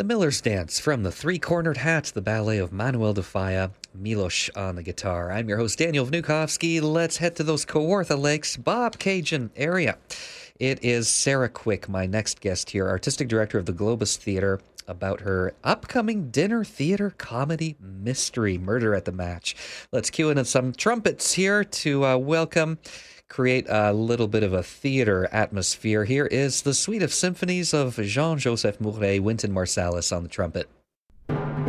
Miller's Dance from the Three-Cornered Hat, the ballet of Manuel de Falla, Milos on the guitar. I'm your host, Daniel Vnukovsky. Let's head to those Kawartha Lakes, Bobcaygeon area. It is Sarah Quick, my next guest here, artistic director of the Globus Theatre, about her upcoming dinner theater comedy mystery, Murder at the Match. Let's cue in some trumpets here to create a little bit of a theater atmosphere. Here is the Suite of Symphonies of Jean-Joseph Mouret, Wynton Marsalis on the trumpet.